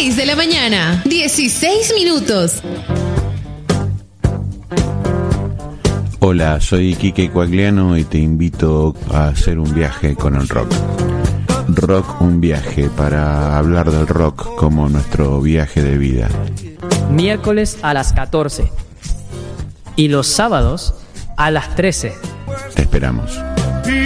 6 de la mañana, 16 minutos. Hola, soy Quique Coagliano y te invito a hacer un viaje con el rock. Rock, un viaje, para hablar del rock como nuestro viaje de vida. Miércoles a las 14 y los sábados a las 13. Te esperamos.